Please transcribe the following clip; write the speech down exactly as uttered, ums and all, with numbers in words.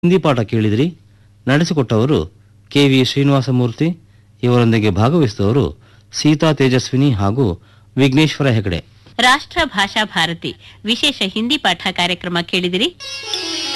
ಹಿಂದಿ ಪಾಠ ಕೇಳಿದ್ರಿ. ನಡೆಸಿಕೊಟ್ಟವರು K V Srinivasamurthy. ಇವರೊಂದಿಗೆ ಭಾಗವಹಿಸಿದವರು ಸೀತಾ ತೇಜಸ್ವಿನಿ ಹಾಗೂ ವಿಘ್ನೇಶ್ವರ ಹೆಗಡೆ. ರಾಷ್ಟ್ರ ಭಾಷಾ ಭಾರತಿ ವಿಶೇಷ ಹಿಂದಿ ಪಾಠ ಕಾರ್ಯಕ್ರಮ ಕೇಳಿದಿರಿ.